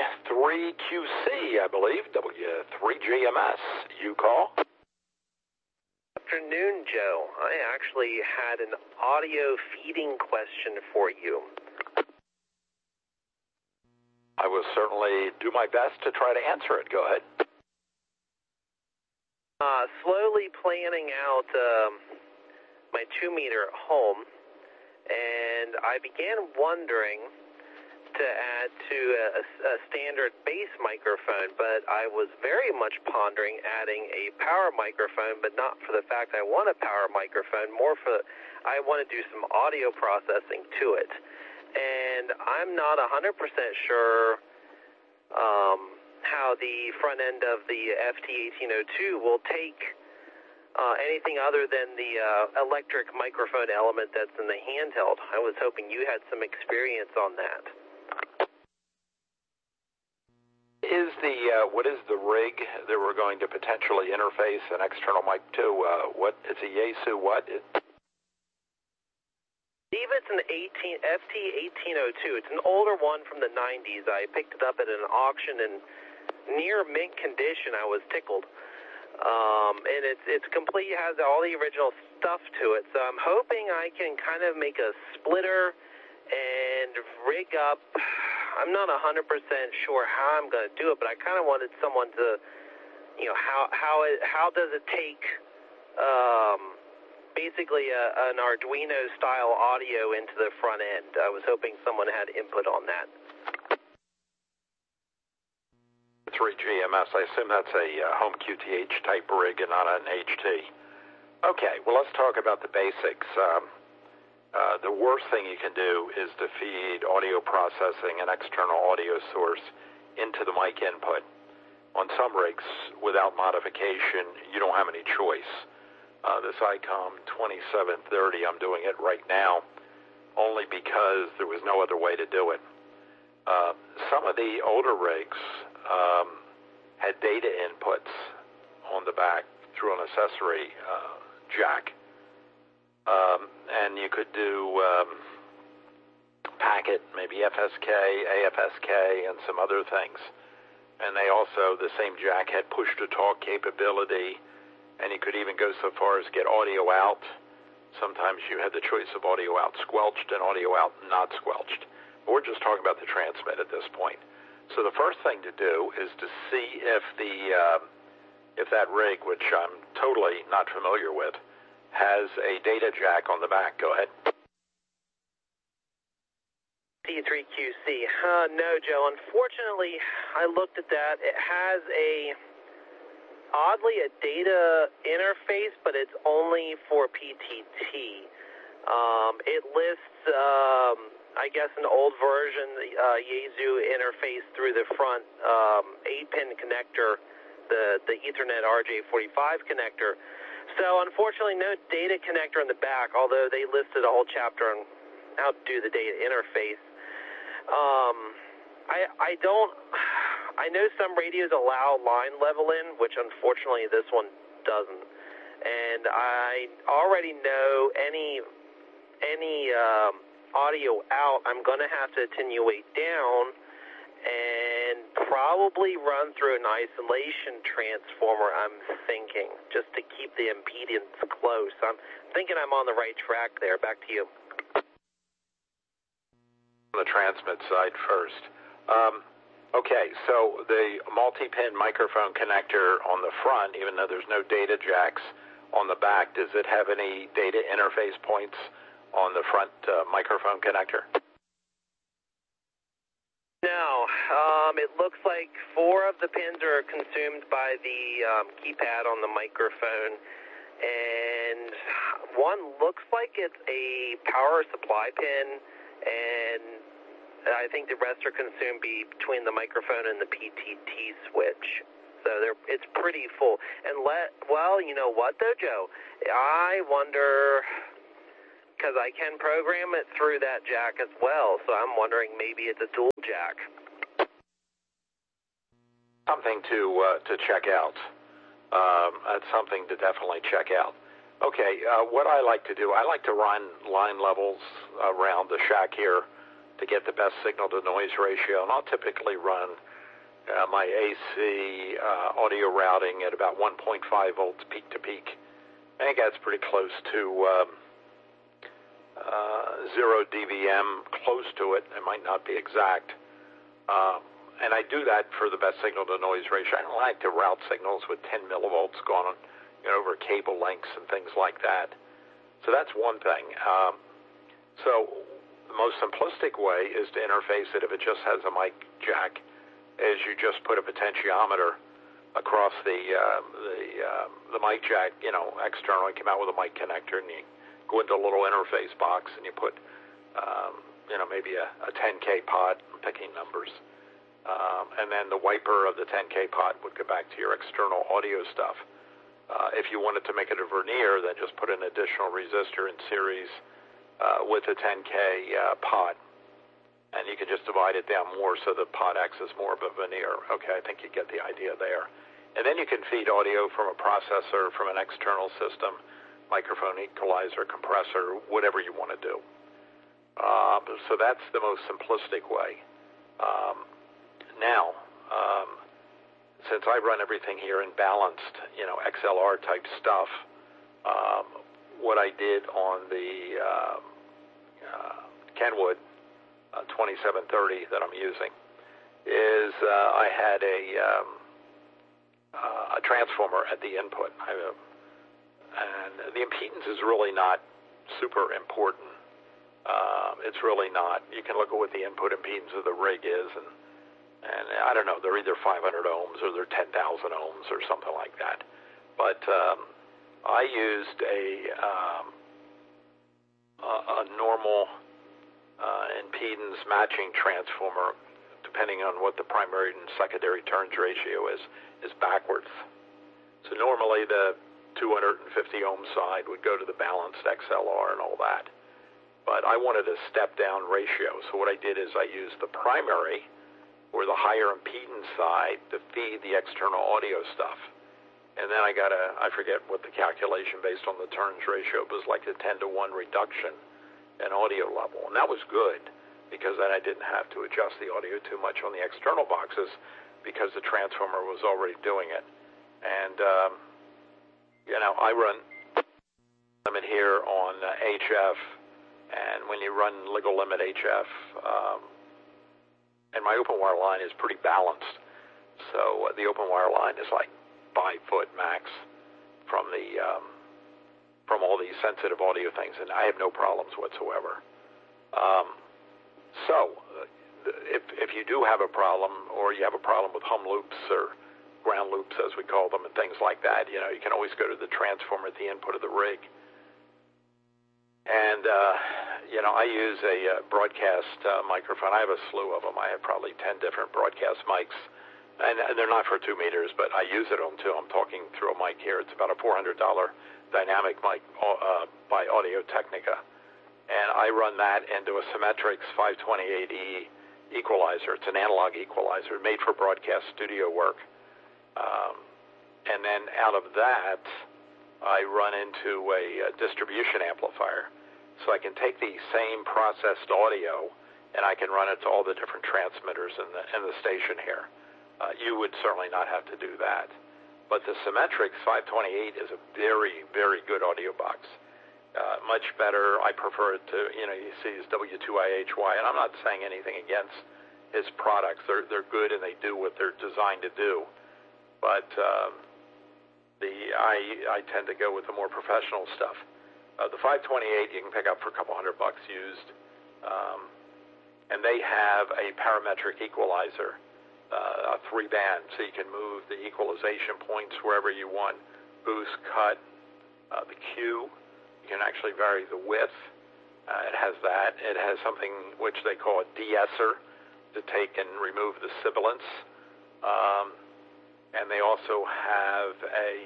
W3QC, I believe, W3GMS. You call? Afternoon, Joe. I actually had an audio feeding question for you. I will certainly do my best to try to answer it. Go ahead. Slowly planning out my 2-meter at home, and I began wondering to add to a standard bass microphone, but I was very much pondering adding a power microphone, but not for the fact I want a power microphone, more for I want to do some audio processing to it. And I'm not 100% sure how the front end of the FT1802 will take anything other than the electric microphone element that's in the handheld. I was hoping you had some experience on that. What is the rig that we're going to potentially interface an external mic to? It's a Yaesu what? I believe it's an FT1802. It's an older one from the 90s. I picked it up at an auction in near mint condition. I was tickled. And it's complete, has all the original stuff to it. So I'm hoping I can kind of make a splitter and rig up. I'm not 100% sure how I'm going to do it, but I kind of wanted someone to, how does it take basically an Arduino style audio into the front end. I was hoping someone had input on that. 3GMS, I assume that's a home QTH type rig and not an HT. Okay, well, let's talk about the basics. The worst thing you can do is to feed audio processing an external audio source into the mic input. On some rigs, without modification, you don't have any choice. This ICOM 2730, I'm doing it right now only because there was no other way to do it. Some of the older rigs had data inputs on the back through an accessory jack. And you could do packet, maybe FSK, AFSK, and some other things. And they also, the same jack had push-to-talk capability, and you could even go so far as get audio out. Sometimes you had the choice of audio out squelched and audio out not squelched. But we're just talking about the transmit at this point. So the first thing to do is to see if that rig, which I'm totally not familiar with, has a data jack on the back. Go ahead. D3QC. No, Joe. Unfortunately, I looked at that. It has oddly a data interface, but it's only for PTT. It lists, I guess, an old version, Yaesu interface through the front 8-pin connector, the Ethernet RJ45 connector. So, unfortunately, no data connector in the back, although they listed a whole chapter on how to do the data interface. I know some radios allow line level in, which unfortunately this one doesn't. And I already know any audio out, I'm going to have to attenuate down and probably run through an isolation transformer, I'm thinking, just to keep the impedance close. I'm thinking I'm on the right track there. Back to you. On the transmit side first. Okay, so the multi-pin microphone connector on the front, even though there's no data jacks on the back, does it have any data interface points on the front microphone connector? No, it looks like 4 of the pins are consumed by the keypad on the microphone, and one looks like it's a power supply pin, and I think the rest are consumed between the microphone and the PTT switch. So it's pretty full. And well, you know what though, Joe? I wonder, because I can program it through that jack as well, so I'm wondering maybe it's a dual jack. Something to check out. That's something to definitely check out. Okay, what I like to do, I like to run line levels around the shack here to get the best signal to noise ratio, and I'll typically run my AC audio routing at about 1.5 volts peak to peak. I think that's pretty close to 0 dBm, close to it. It might not be exact. And I do that for the best signal-to-noise ratio. I don't like to route signals with 10 millivolts going on, over cable links and things like that. So that's one thing. So the most simplistic way is to interface it if it just has a mic jack, is you just put a potentiometer across the mic jack, externally, come out with a mic connector, and you go into a little interface box and you put, maybe a 10K pot, I'm picking numbers. And then the wiper of the 10K pot would go back to your external audio stuff. If you wanted to make it a vernier, then just put an additional resistor in series with a 10K pot, and you can just divide it down more so the pot acts as more of a veneer. Okay, I think you get the idea there. And then you can feed audio from a processor, from an external system, microphone, equalizer, compressor, whatever you want to do. So that's the most simplistic way. Now, since I run everything here in balanced, XLR type stuff, what I did on the Kenwood 2730 that I'm using is I had a transformer at the input. And the impedance is really not super important. It's really not. You can look at what the input impedance of the rig is, and I don't know, they're either 500 ohms or they're 10,000 ohms or something like that. But I used a normal impedance matching transformer, depending on what the primary and secondary turns ratio is backwards. So normally the 250 ohm side would go to the balanced XLR and all that. But I wanted a step-down ratio, so what I did is I used the primary, or the higher impedance side, to feed the external audio stuff. And then I forget what the calculation based on the turns ratio, it was like a 10-to-1 reduction in audio level. And that was good, because then I didn't have to adjust the audio too much on the external boxes, because the transformer was already doing it. And, I run limit here on HF, and when you run legal limit HF, and my open wire line is pretty balanced. So the open wire line is like 5 foot max from all these sensitive audio things, and I have no problems whatsoever. If you do have a problem, or you have a problem with hum loops or ground loops, as we call them, and things like that, you can always go to the transformer at the input of the rig. And, I use a broadcast microphone. I have a slew of them. I have probably 10 different broadcast mics. And they're not for 2 meters, but I use it on them, too. I'm talking through a mic here. It's about a $400 dynamic mic by Audio-Technica. And I run that into a Symmetrix 528E equalizer. It's an analog equalizer made for broadcast studio work. And then out of that, I run into a distribution amplifier. So I can take the same processed audio, and I can run it to all the different transmitters in the station here. You would certainly not have to do that. But the Symmetrix 528 is a very, very good audio box. Much better. I prefer it to, you see his W2IHY, and I'm not saying anything against his products. They're good, and they do what they're designed to do. But I tend to go with the more professional stuff. The 528 you can pick up for a couple $100 used, and they have a parametric equalizer, a 3-band, so you can move the equalization points wherever you want, boost, cut, the Q. You can actually vary the width. It has that. It has something which they call a de-esser to take and remove the sibilance. And they also have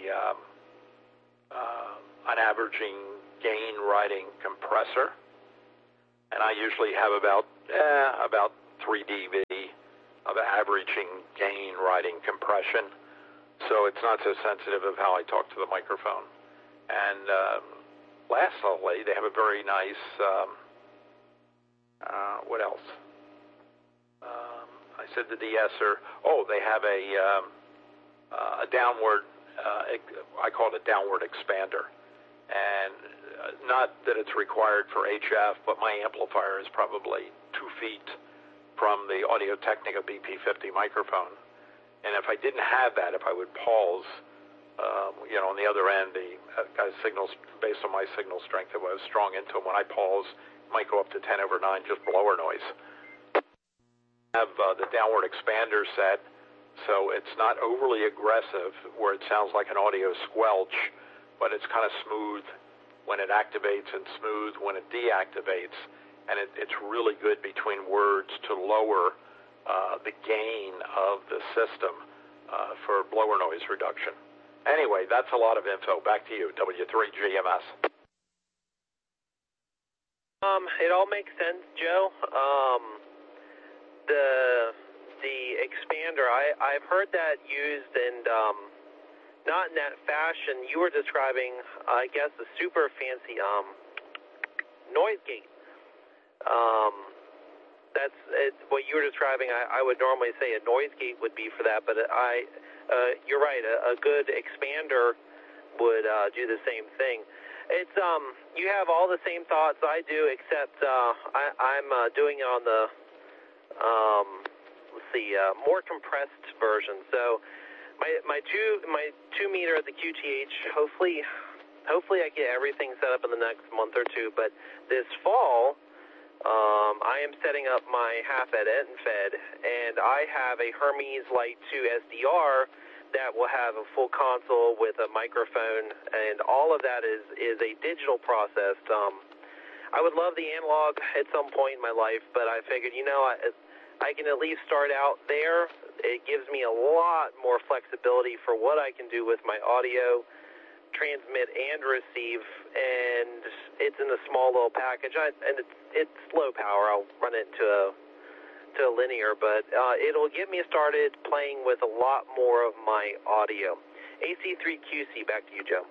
an averaging gain riding compressor, and I usually have about 3 dB of averaging gain riding compression, so it's not so sensitive of how I talk to the microphone. And lastly, they have a very nice what else? I said to the de-esser, oh, they have a downward, I call it a downward expander. And not that it's required for HF, but my amplifier is probably 2 feet from the Audio-Technica BP50 microphone. And if I didn't have that, if I would pause, on the other end, the guy's signals, based on my signal strength, if I was strong into them, when I pause, it might go up to 10/9, just blower noise. I have the downward expander set, so it's not overly aggressive where it sounds like an audio squelch, but it's kind of smooth when it activates and smooth when it deactivates, and it's really good between words to lower the gain of the system for blower noise reduction. Anyway, that's a lot of info. Back to you, W3GMS. It all makes sense, Joe. The expander, I've heard that used, and not in that fashion. You were describing, I guess, a super fancy noise gate. That's what you were describing. I would normally say a noise gate would be for that, but you're right. A good expander would do the same thing. It's you have all the same thoughts I do, except I'm doing it on the more compressed version. So my 2 meter at the QTH. Hopefully I get everything set up in the next month or two. But this fall, I am setting up my half-ed Entenfed, and I have a Hermes Light 2 SDR that will have a full console with a microphone, and all of that is a digital process. I would love the analog at some point in my life, but I figured, I can at least start out there. It gives me a lot more flexibility for what I can do with my audio, transmit and receive, and it's in a small little package. And it's low power. I'll run it to a linear, but it'll get me started playing with a lot more of my audio. AC3QC, back to you, Joe.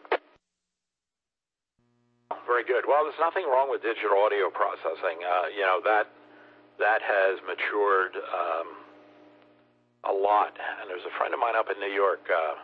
Very good. Well, there's nothing wrong with digital audio processing. That has matured a lot. And there's a friend of mine up in New York.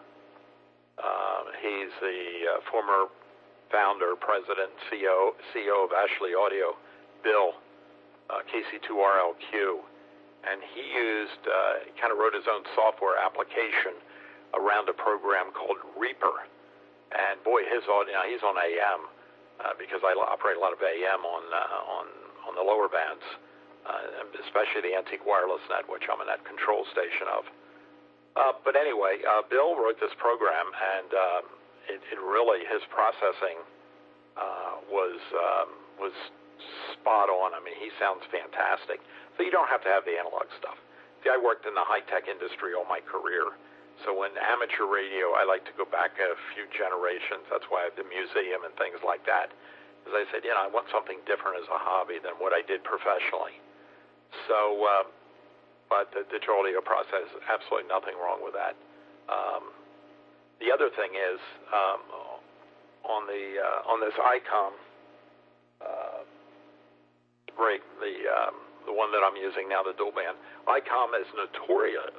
He's the former founder, president, CEO of Ashley Audio, Bill, KC2RLQ, and he kind of wrote his own software application around a program called Reaper. And boy, his audio, he's on AM because I operate a lot of AM on the lower bands, especially the Antique Wireless Net, which I'm a net control station of. But anyway, Bill wrote this program, and it really, his processing was spot on. I mean, he sounds fantastic. So you don't have to have the analog stuff. See, I worked in the high-tech industry all my career. So in amateur radio, I like to go back a few generations. That's why I have the museum and things like that. As I said, I want something different as a hobby than what I did professionally. So, but the digital audio process, absolutely nothing wrong with that. The other thing is, on this ICOM rig, the one that I'm using now, the dual band, ICOM is notorious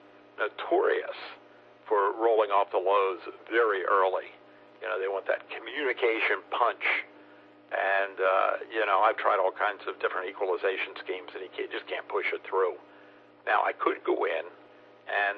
for rolling off the lows very early. They want that communication punch, and I've tried all kinds of different equalization schemes, and you just can't push it through. Now I could go in and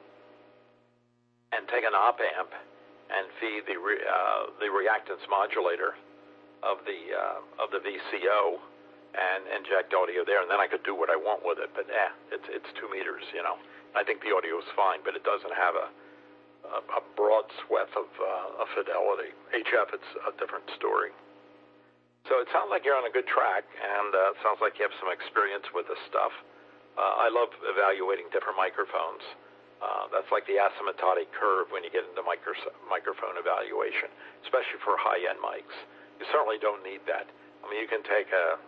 take an op amp and feed the reactance modulator of the VCO and inject audio there, and then I could do what I want with it. But it's 2 meters, I think the audio is fine, but it doesn't have a broad swath of fidelity. HF, it's a different story. So it sounds like you're on a good track, and it sounds like you have some experience with this stuff. I love evaluating different microphones. That's like the asymptotic curve when you get into microphone evaluation, especially for high-end mics. You certainly don't need that. I mean, you can take an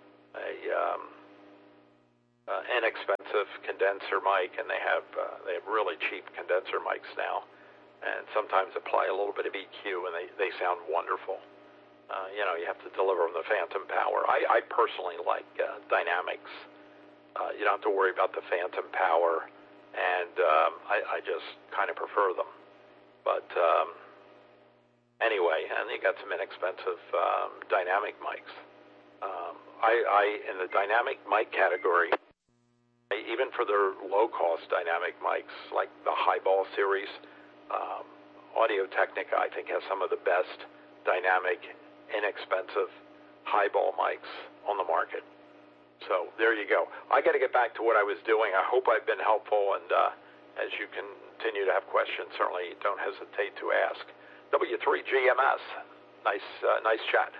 inexpensive condenser mic, and they have really cheap condenser mics now, and sometimes apply a little bit of EQ, and they sound wonderful. You have to deliver them the phantom power. I personally like dynamics You don't have to worry about the phantom power, and I just kind of prefer them. But anyway, and you got some inexpensive dynamic mics. I in the dynamic mic category, even for their low-cost dynamic mics, like the Highball series, Audio-Technica, I think, has some of the best dynamic, inexpensive Highball mics on the market. So there you go. I got to get back to what I was doing. I hope I've been helpful, and as you continue to have questions, certainly don't hesitate to ask. W3GMS, nice chat.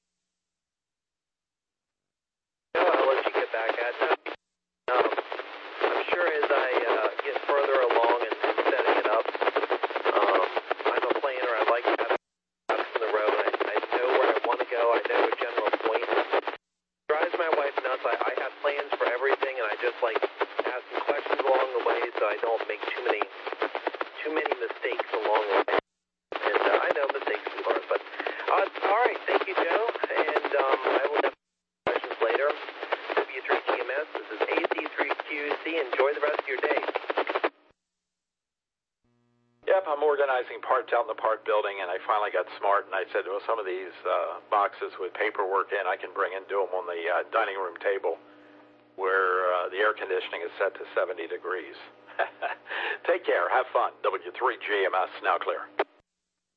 I'll let you get back at it. I'm sure as I get further along in setting it up, I'm a planner. I like to have ducks in the road. I know where I want to go. I know a general point. It drives my wife nuts. I have plans for everything, and I just like asking questions along the way so I don't make too many mistakes along the way. And I know mistakes we learn. But all right, thank you, Joe. And I will have questions later. W3GMS, this is AC3QC. Enjoy the rest of your day. Yep, I'm organizing parts out in the part building, and I finally got smart, and I said, well, some of these boxes with paperwork in, I can bring and do them on the dining room table where the air conditioning is set to 70 degrees. Take care. Have fun. W3GMS, now clear.